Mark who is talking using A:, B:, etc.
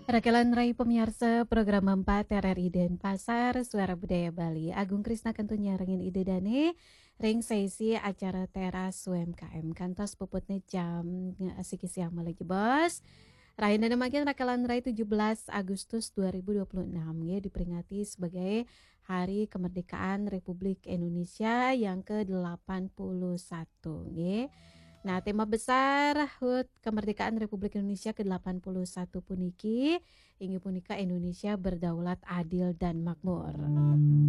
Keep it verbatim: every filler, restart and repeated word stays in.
A: Rakelan Rai pemirsa program empat R R I Denpasar Suara Budaya Bali Agung Krisna kentunya rengin ide dane ring sesi acara teras U M K M kantos puputnya jam asik siang malagi bos. Rain dan makin Rakelan Rai tujuh belas Agustus dua ribu dua puluh enam ya diperingati sebagai Hari Kemerdekaan Republik Indonesia yang ke delapan puluh satu ya. Nah, tema besar H U T Kemerdekaan Republik Indonesia ke delapan puluh satu puniki, ingi punika Indonesia berdaulat adil dan makmur.